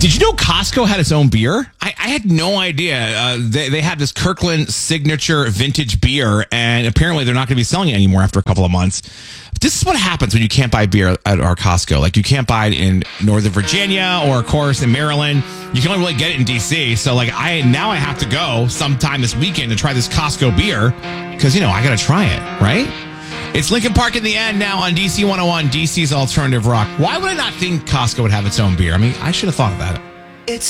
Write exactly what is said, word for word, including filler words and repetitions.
Did you know Costco had its own beer? I, I had no idea. Uh, they, they had this Kirkland signature vintage beer, and apparently they're not going to be selling it anymore after a couple of months. This is what happens when you can't buy beer at our Costco. Like, you can't buy it in Northern Virginia or, of course, in Maryland. You can only really get it in D C. So, like, I now I have to go sometime this weekend to try this Costco beer because, you know, I got to try it, right? It's Lincoln Park in the End now on D C one oh one, D C's Alternative Rock. Why would I not think Costco would have its own beer? I mean, I should have thought of that.